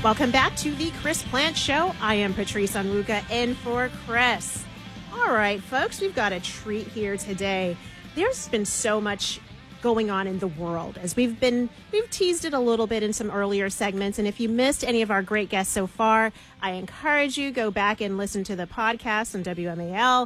Welcome back to the Chris Plante Show. I am Patrice Onwuka in for Chris. All right, folks, we've got a treat here today. There's been so much going on in the world as we've teased it a little bit in some earlier segments. And if you missed any of our great guests so far, I encourage you go back and listen to the podcast on WMAL.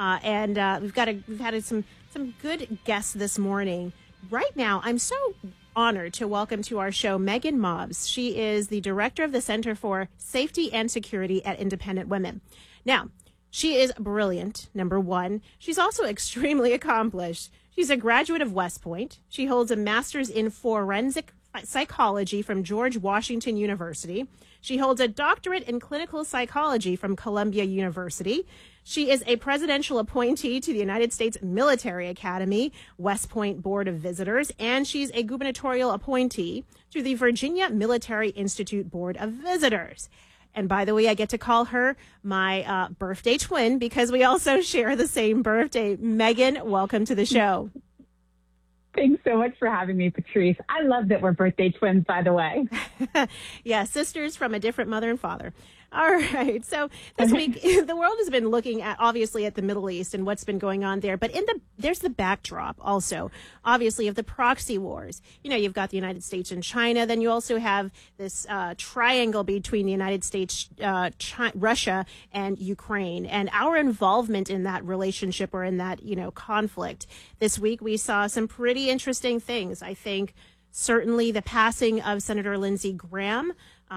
We've had some good guests this morning. Right now, I'm so honored to welcome to our show Megan Mobbs. She is the director of the Center for Safety and Security at Independent Women. Now, she is brilliant, number one. She's also extremely accomplished. She's a graduate of West Point. She holds a master's in forensic psychology from George Washington University. She holds a doctorate in clinical psychology from Columbia University. She is a presidential appointee to the United States Military Academy, West Point Board of Visitors, and she's a gubernatorial appointee to the Virginia Military Institute Board of Visitors. And by the way, I get to call her my birthday twin because we also share the same birthday. Megan, welcome to the show. Thanks so much for having me, Patrice. I love that we're birthday twins, by the way. Yeah, sisters from a different mother and father. All right. So this week, the world has been looking at, obviously, at the Middle East and what's been going on there. But there's the backdrop also, obviously, of the proxy wars. You know, you've got the United States and China. Then you also have this triangle between the United States, Russia, and Ukraine. And our involvement in that relationship or in that, conflict. This week, we saw some pretty interesting things. I think certainly the passing of Senator Lindsey Graham,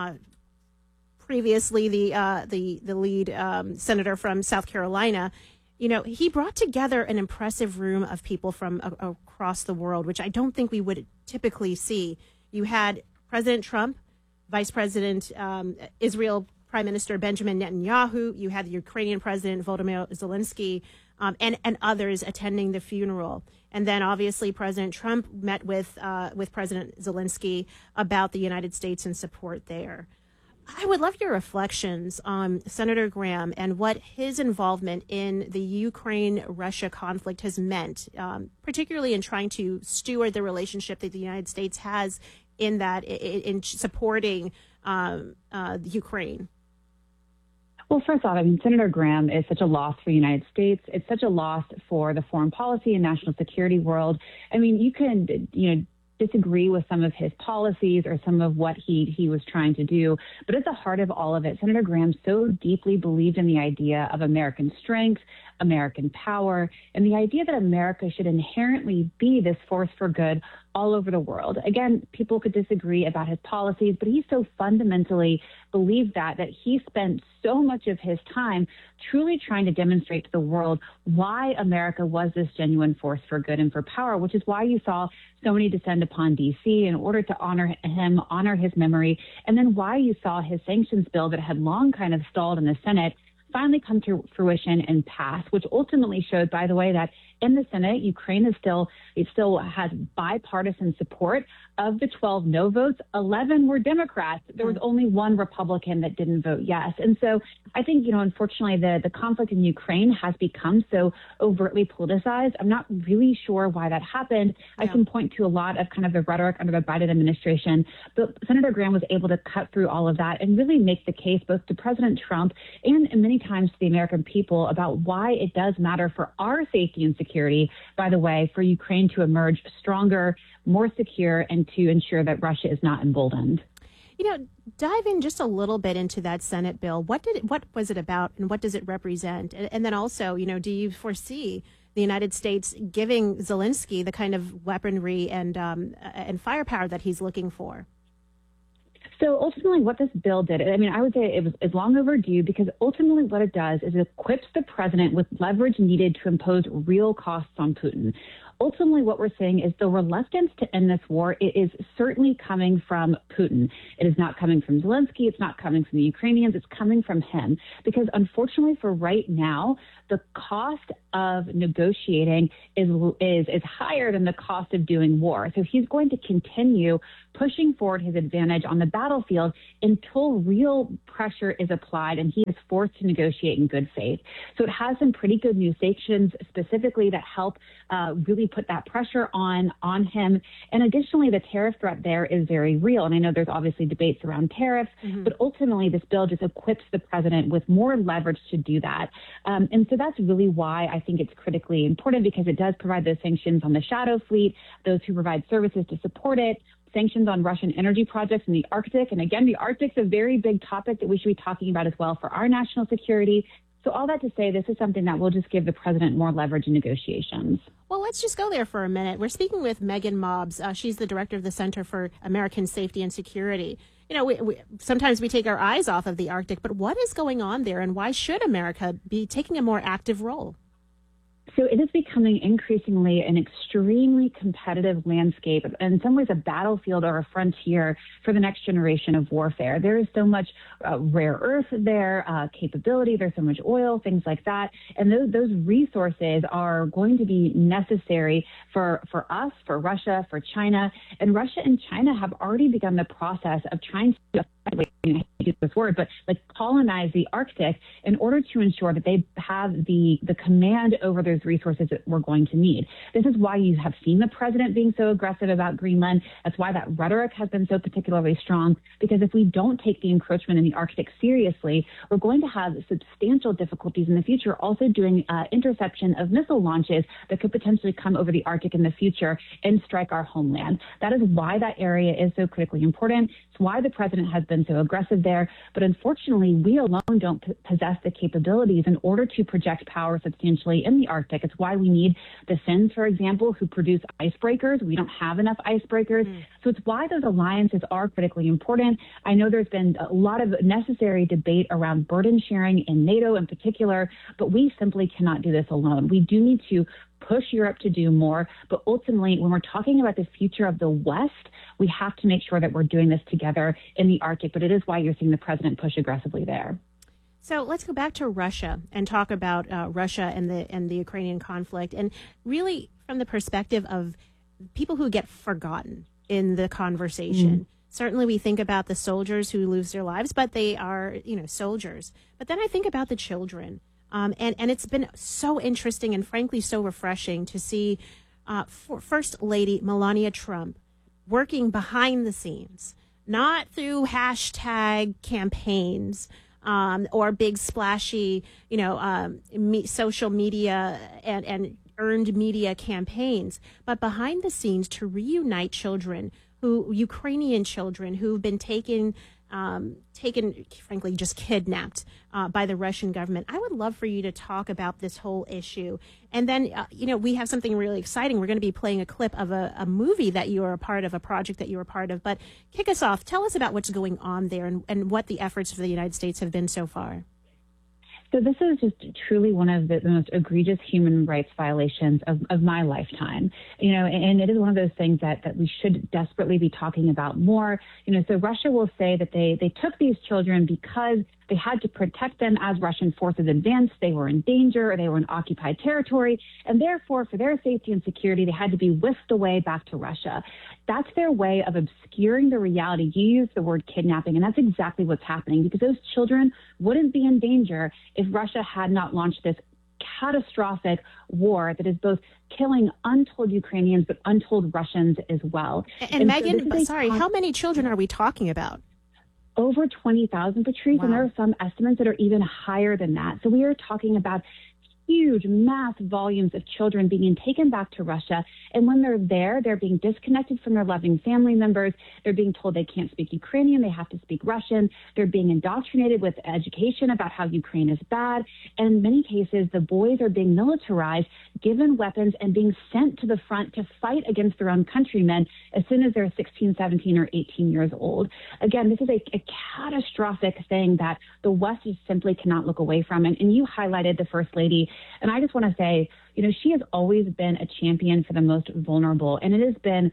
previously the lead senator from South Carolina. He brought together an impressive room of people from across the world, which I don't think we would typically see. You had President Trump, Vice President Israel Prime Minister Benjamin Netanyahu. You had the Ukrainian President Volodymyr Zelensky and others attending the funeral. And then obviously President Trump met with President Zelensky about the United States and support there. I would love your reflections on Senator Graham and what his involvement in the Ukraine-Russia conflict has meant, particularly in trying to steward the relationship that the United States has in supporting Ukraine. Well, first off, Senator Graham is such a loss for the United States. It's such a loss for the foreign policy and national security world. You can, disagree with some of his policies or some of what he was trying to do. But at the heart of all of it, Senator Graham so deeply believed in the idea of American strength, American power, and the idea that America should inherently be this force for good all over the world. Again, people could disagree about his policies, but he so fundamentally believed that he spent so much of his time truly trying to demonstrate to the world why America was this genuine force for good and for power, which is why you saw so many descend upon D.C. in order to honor him, honor his memory, and then why you saw his sanctions bill that had long kind of stalled in the Senate finally come to fruition and pass, which ultimately showed, by the way, that in the Senate, Ukraine still has bipartisan support. Of the 12 no votes, 11 were Democrats. There was only one Republican that didn't vote yes. And so I think, unfortunately, the conflict in Ukraine has become so overtly politicized. I'm not really sure why that happened. Yeah. I can point to a lot of kind of the rhetoric under the Biden administration, but Senator Graham was able to cut through all of that and really make the case both to President Trump and many times to the American people about why it does matter for our safety and security, by the way, for Ukraine to emerge stronger, more secure, and to ensure that Russia is not emboldened. Dive in just a little bit into that Senate bill. What was it about, and what does it represent? And then also, do you foresee the United States giving Zelensky the kind of weaponry and firepower that he's looking for? So ultimately what this bill did, I would say it was long overdue, because ultimately what it does is it equips the president with leverage needed to impose real costs on Putin. Ultimately, what we're seeing is the reluctance to end this war. It is certainly coming from Putin. It is not coming from Zelensky. It's not coming from the Ukrainians. It's coming from him. Because unfortunately for right now, the cost of negotiating is higher than the cost of doing war. So he's going to continue pushing forward his advantage on the battlefield until real pressure is applied and he is forced to negotiate in good faith. So it has some pretty good new sanctions specifically that help really put that pressure on him. And additionally, the tariff threat there is very real. And I know there's obviously debates around tariffs, but ultimately this bill just equips the president with more leverage to do that. And so that's really why I think it's critically important, because it does provide those sanctions on the shadow fleet, those who provide services to support it, sanctions on Russian energy projects in the Arctic. And again, the Arctic's a very big topic that we should be talking about as well for our national security. So all that to say, this is something that will just give the president more leverage in negotiations. Well, let's just go there for a minute. We're speaking with Megan Mobbs. She's the director of the Center for American Safety and Security. You know, sometimes we take our eyes off of the Arctic, but what is going on there, and why should America be taking a more active role? So it is becoming increasingly an extremely competitive landscape, in some ways a battlefield or a frontier for the next generation of warfare. There is so much rare earth there, capability, there's so much oil, things like that. And those resources are going to be necessary for us, for Russia, for China. And Russia and China have already begun the process of trying to use this word, but like colonize the Arctic in order to ensure that they have the command over those resources that we're going to need. This is why you have seen the president being so aggressive about Greenland. That's why that rhetoric has been so particularly strong, because if we don't take the encroachment in the Arctic seriously, we're going to have substantial difficulties in the future also doing interception of missile launches that could potentially come over the Arctic in the future and strike our homeland. That is why that area is so critically important. It's why the president has been so aggressive there. But unfortunately, we alone don't possess the capabilities in order to project power substantially in the Arctic. It's why we need the Finns, for example, who produce icebreakers. We don't have enough icebreakers. So it's why those alliances are critically important. I know there's been a lot of necessary debate around burden sharing in NATO in particular, but we simply cannot do this alone. We do need to push Europe to do more. But ultimately, when we're talking about the future of the West, we have to make sure that we're doing this together in the Arctic. But it is why you're seeing the president push aggressively there. So let's go back to Russia and talk about Russia and the Ukrainian conflict, and really from the perspective of people who get forgotten in the conversation. Certainly we think about the soldiers who lose their lives, but they are, soldiers. But then I think about the children. And it's been so interesting and frankly so refreshing to see First Lady Melania Trump working behind the scenes, not through hashtag campaigns or big splashy, social media and earned media campaigns, but behind the scenes to reunite Ukrainian children who've been taken, frankly, just kidnapped by the Russian government. I would love for you to talk about this whole issue. And then, we have something really exciting. We're going to be playing a clip of a movie that you are a part of, a project that you were a part of. But kick us off. Tell us about what's going on there and what the efforts for the United States have been so far. So this is just truly one of the most egregious human rights violations of my lifetime, and it is one of those things that we should desperately be talking about more. So Russia will say that they took these children because they had to protect them as Russian forces advanced. They were in danger, or they were in occupied territory, and therefore, for their safety and security, they had to be whisked away back to Russia. That's their way of obscuring the reality. You use the word kidnapping, and that's exactly what's happening, because those children wouldn't be in danger if Russia had not launched this catastrophic war that is both killing untold Ukrainians but untold Russians as well. And Megan, how many children are we talking about? Over 20,000, Patrice, wow. And there are some estimates that are even higher than that. So we are talking about huge, mass volumes of children being taken back to Russia. And when they're there, they're being disconnected from their loving family members. They're being told they can't speak Ukrainian. They have to speak Russian. They're being indoctrinated with education about how Ukraine is bad. And in many cases, the boys are being militarized, given weapons, and being sent to the front to fight against their own countrymen as soon as they're 16, 17, or 18 years old. Again, this is a catastrophic thing that the West just simply cannot look away from. And you highlighted the First Lady. And I just want to say, she has always been a champion for the most vulnerable. And it has been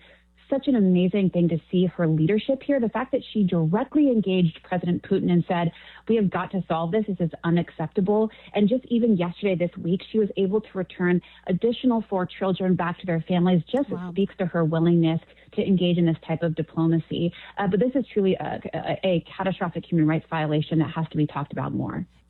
such an amazing thing to see her leadership here. The fact that she directly engaged President Putin and said, we have got to solve this. This is unacceptable. And just even yesterday, this week, she was able to return additional 4 children back to their families. Just speaks to her willingness to engage in this type of diplomacy. But this is truly a catastrophic human rights violation that has to be talked about more.